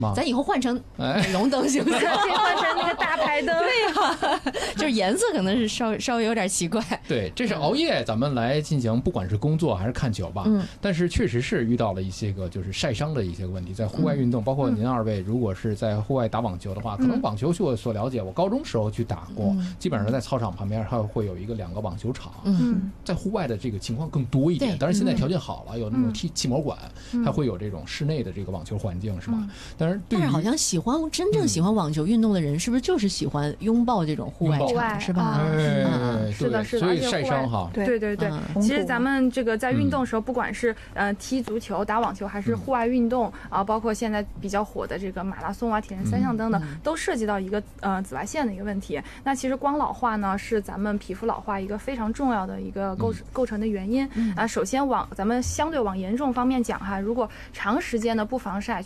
咱以后换成美容灯行不行？ 换成那个大排灯。 对呀，就是颜色可能是稍微有点奇怪。 对，这是熬夜咱们来进行，不管是工作还是看球吧。但是确实是遇到了一些个就是晒伤的一些问题，在户外运动，包括您二位如果是在户外打网球的话，可能网球据我所了解，我高中时候去打过，基本上在操场旁边还会有2个网球场。在户外的这个情况更多一点，当然现在条件好了，有那种气膜馆，它会有这种室内的这个网球环境，是吧？但是好像真正喜欢网球运动的人，是不是就是喜欢拥抱这种户外场，是吧？ 是的，是的。 所以晒伤哈， 对。其实咱们这个在运动的时候，不管是踢足球、打网球，还是户外运动啊，包括现在比较火的这个马拉松啊、铁人三项等等，都涉及到一个紫外线的一个问题。那其实光老化呢，是咱们皮肤老化一个非常重要的一个构成的原因啊。首先咱们相对往严重方面讲哈，如果长时间的不防晒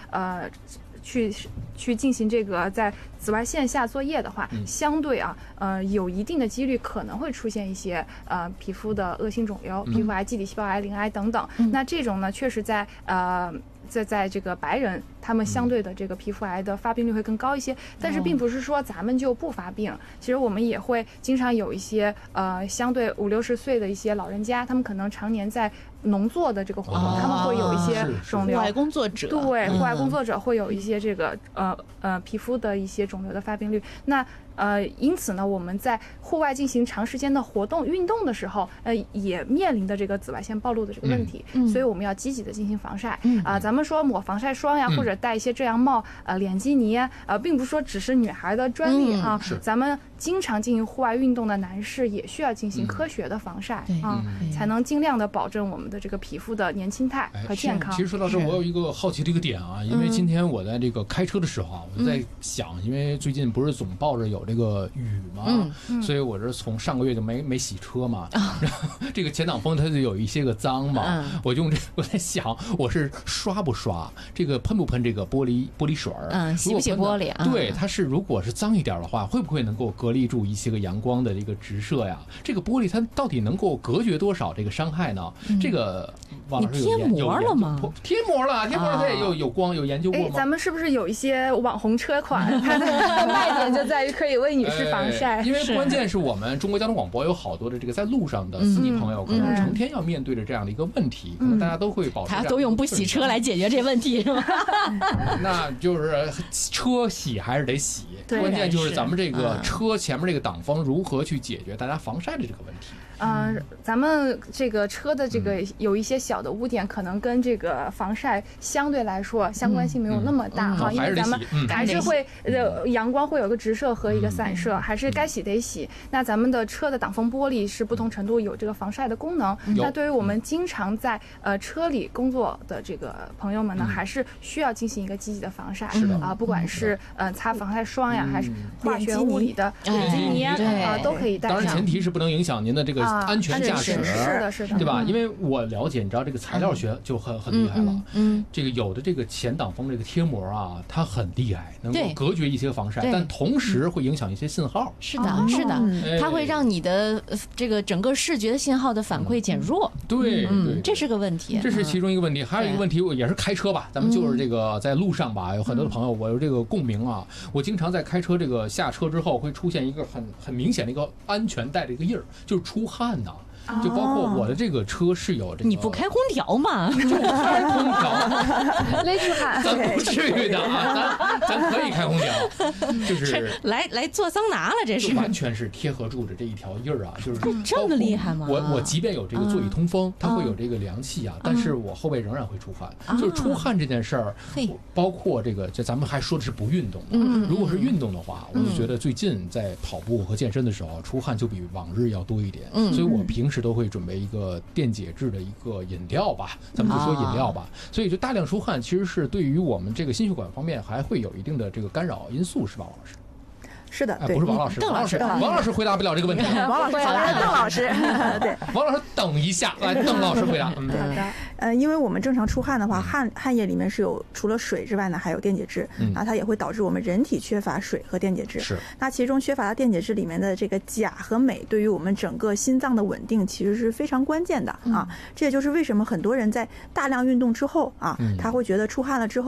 去进行这个在紫外线下作业的话，相对有一定的几率可能会出现一些皮肤的恶性肿瘤、皮肤癌、基底细胞癌、鳞癌等等。那这种呢，确实在这个白人，他们相对的这个皮肤癌的发病率会更高一些，但是并不是说咱们就不发病。其实我们也会经常有一些相对50、60岁的一些老人家，他们可能常年在农作的这个活动，他们会有一些肿瘤。 户外工作者， 对，户外工作者会有一些这个皮肤的一些肿瘤的发病率。那因此呢，我们在户外进行长时间的活动运动的时候，也面临的这个紫外线暴露的这个问题，所以我们要积极的进行防晒咱们说抹防晒霜呀，或者戴一些遮阳帽、脸基尼并不是说只是女孩的专利咱们经常进行户外运动的男士也需要进行科学的防晒才能尽量的保证我们的这个皮肤的年轻态和健康。 其实说到这，我有一个好奇的一个点因为今天我在这个开车的时候我就在想，因为最近不是总抱着有这个雨嘛，所以我这从上个月就没洗车嘛，然后这个前挡风它就有一些个脏嘛，我在想我是刷不刷这个，喷不喷这个玻璃水洗不洗玻璃对，它是如果是脏一点的话，会不会能够隔离住一些个阳光的这个直射呀？这个玻璃它到底能够隔绝多少这个伤害呢？这个王老师贴膜了吗？ 贴膜了，它也有光，有研究过吗？ 咱们是不是有一些网红车款，它的卖点就在于可以为女士防晒？ 因为关键是我们中国交通广播有好多的这个在路上的司机朋友，可能成天要面对着这样的一个问题，可能大家都会保持他都用不洗车来解决这问题是吧？ 那就是车洗还是得洗，关键就是咱们这个车前面这个挡风如何去解决大家防晒的这个问题。 咱们这个车的这个有一些小的污点，可能跟这个防晒相对来说相关性没有那么大因为咱们还是会阳光会有个直射和一个散射，还是该洗得洗。那咱们的车的挡风玻璃是不同程度有这个防晒的功能。那对于我们经常在车里工作的这个朋友们呢，还是需要进行一个积极的防晒不管是擦防晒霜呀，还是化学物理的脸基尼都可以带上。 当然前提是不能影响您的这个安全驾驶， 是的， 对吧？因为我了解，你知道这个材料学就很厉害了。这个有的这个前挡风这个贴膜它很厉害，能够隔绝一些防晒，但同时会影响一些信号。 是的，它会让你的这个整个视觉信号的反馈减弱。 对， 这是个问题。 这是其中一个问题，还有一个问题也是开车吧，咱们就是这个在路上吧，有很多的朋友我有这个共鸣我经常在开车这个下车之后会出现一个很明显的一个安全带的一个印儿，就是出汗就包括我的这个车是有这个， 你不开空调吗？ 就开空调， 勒出汗， 咱不至于的咱可以开空调，就是来做桑拿了，这是完全是贴合住的这一条印儿就是这么厉害吗？ 我即便有这个座椅通风，它会有这个凉气但是我后背仍然会出汗，就是出汗这件事儿，包括这个，咱们还说的是不运动，如果是运动的话，我就觉得最近在跑步和健身的时候，出汗就比往日要多一点，所以我平时都会准备一个电解质的一个饮料吧，咱们就说饮料吧。所以就大量出汗，其实是对于我们这个心血管方面还会有一定的这个干扰因素，是吧，王老师？ 是的， 不是王老师，王老师回答不了这个问题。 王老师，邓老师，对， 王老师等一下，来，邓老师回答。 因为我们正常出汗的话，汗液里面是有除了水之外呢，还有电解质，那它也会导致我们人体缺乏水和电解质。 是， 那其中缺乏的电解质里面的这个钾和镁，对于我们整个心脏的稳定其实是非常关键的这也就是为什么很多人在大量运动之后他会觉得出汗了之后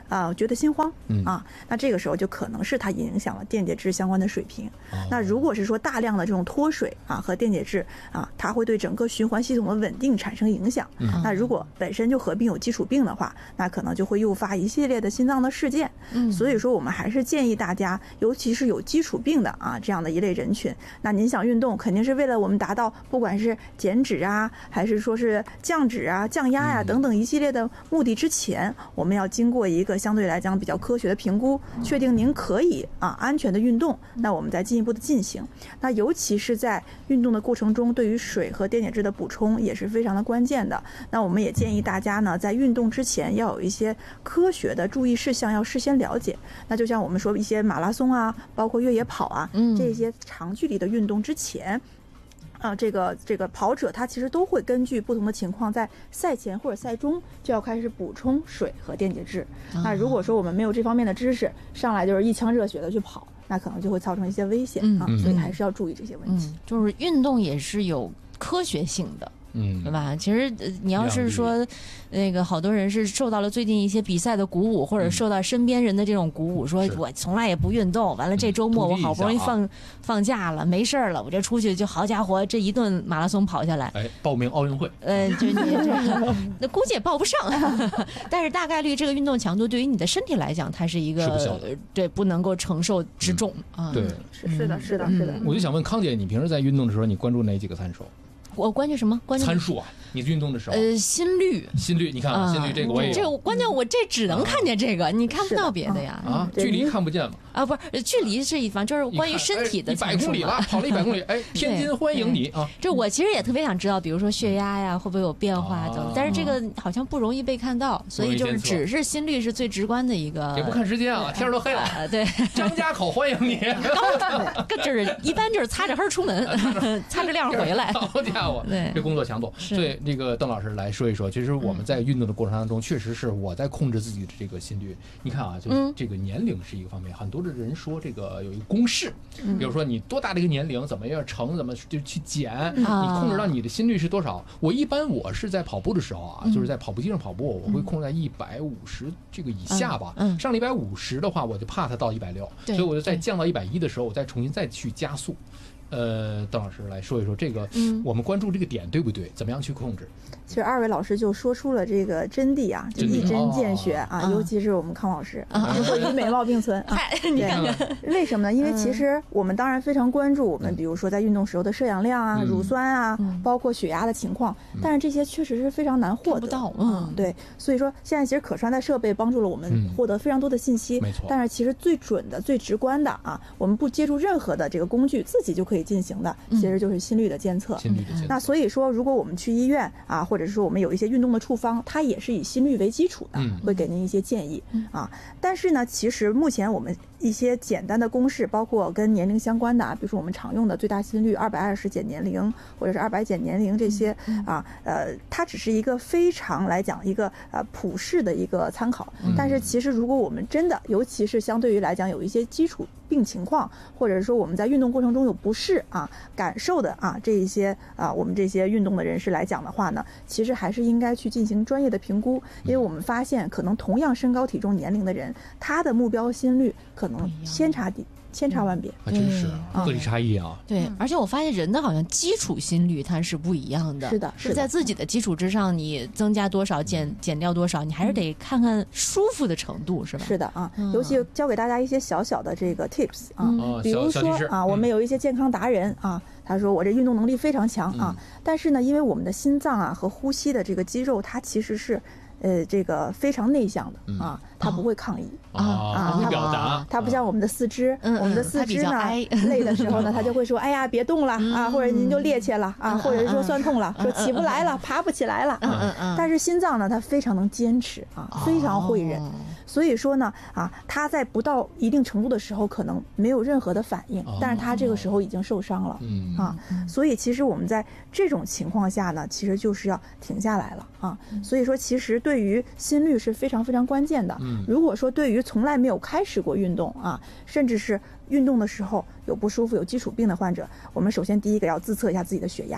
觉得心慌那这个时候就可能是它影响了电解质相关的水平。那如果是说大量的这种脱水和电解质它会对整个循环系统的稳定产生影响。那如果本身就合并有基础病的话，那可能就会诱发一系列的心脏的事件。所以说我们还是建议大家，尤其是有基础病的这样的一类人群，那您想运动肯定是为了我们达到不管是减脂还是说是降脂降压等等一系列的目的之前，我们要经过一个相对来讲比较科学的评估，确定您可以安全的运动，那我们再进一步的进行。那尤其是在运动的过程中，对于水和电解质的补充也是非常的关键的。那我们也建议大家呢，在运动之前要有一些科学的注意事项要事先了解。那就像我们说一些马拉松包括越野跑这些长距离的运动之前这个跑者他其实都会根据不同的情况，在赛前或者赛中就要开始补充水和电解质。那如果说我们没有这方面的知识，上来就是一腔热血的去跑，那可能就会造成一些危险所以还是要注意这些问题。 就是运动也是有科学性的。对吧？其实你要是说那个好多人是受到了最近一些比赛的鼓舞，或者受到身边人的这种鼓舞，说我从来也不运动，完了这周末我好不容易放假了，没事了，我这出去就好家伙，这一顿马拉松跑下来， 报名奥运会， 就那估计也报不上，但是大概率这个运动强度对于你的身体来讲，它是一个对不能够承受之重对， 是的。 我就想问康姐，你平时在运动的时候，你关注哪几个参数？ 我关注什么？关注参数你运动的时候， 心率， 你看心率这个我也有。 这个关键我这只能看见这个，你看不到别的呀。 距离看不见嘛？ 不是距离是一方，就是关于身体的参数。 100公里了，跑了100公里，天津欢迎你这我其实也特别想知道，比如说血压会不会有变化等，但是这个好像不容易被看到，所以就是只是心率是最直观的一个。 也不看时间天都黑了。 对， 张家口欢迎你。 就是一般就是擦着黑出门，擦着亮回来。 好家伙， 对， 这工作强度。对，那个邓老师来说一说，其实我们在运动的过程当中，确实是我在控制自己的这个心率。你看就这个年龄是一个方面，很多的人说这个有一个公式，比如说你多大的一个年龄，怎么样乘，怎么就去减，你控制到你的心率是多少。我是在跑步的时候就是在跑步机上跑步，我会控制在150这个以下吧。上了150的话，我就怕它到160，所以我就在降到110的时候，我再重新去加速。邓老师来说一说这个，我们关注这个点对不对？怎么样去控制？ 其实二位老师就说出了这个真谛就一针见血尤其是我们康老师，与美貌并存你看看， 为什么呢？因为其实我们当然非常关注我们，比如说在运动时候的摄氧量乳酸包括血压的情况，但是这些确实是非常难获得到。 对，所以说现在其实可穿戴设备帮助了我们获得非常多的信息， 没错。 但是其实最准的、最直观的我们不借助任何的这个工具，自己就可以进行的，其实就是心率的监测。那所以说，如果我们去医院或者是说我们有一些运动的处方，它也是以心率为基础的，会给您一些建议但是呢，其实目前我们一些简单的公式，包括跟年龄相关的比如说我们常用的最大心率220减年龄，或者是200减年龄这些它只是一个非常来讲一个普世的一个参考。但是其实如果我们真的，尤其是相对于来讲有一些基础病情况，或者是说我们在运动过程中有不适感受的这一些我们这些运动的人士来讲的话呢，其实还是应该去进行专业的评估。因为我们发现可能同样身高体重年龄的人，他的目标心率可能千差万别， 还真是个体差异对，而且我发现人的好像基础心率它是不一样的， 是的， 是在自己的基础之上，你增加多少减掉多少，你还是得看看舒服的程度，是吧？ 是的尤其教给大家一些小小的这个 tips 比如说我们有一些健康达人他说我这运动能力非常强但是呢，因为我们的心脏和呼吸的这个肌肉，它其实是这个非常内向的它不会抗议不表达， 它不像我们的四肢，我们的四肢呢累的时候呢，它就会说哎呀别动了或者您就趔趄了或者是说酸痛了，说起不来了，爬不起来了但是心脏呢，它非常能坚持非常会忍。所以说呢他在不到一定程度的时候可能没有任何的反应但是他这个时候已经受伤了所以其实我们在这种情况下呢，其实就是要停下来了所以说其实对于心率是非常非常关键的如果说对于从来没有开始过运动甚至是运动的时候有不舒服有基础病的患者，我们首先第一个要自测一下自己的血压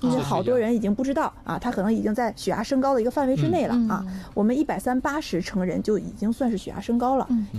因为好多人已经不知道啊，他可能已经在血压升高的一个范围之内了啊。我们130/80成人就已经算是血压升高了，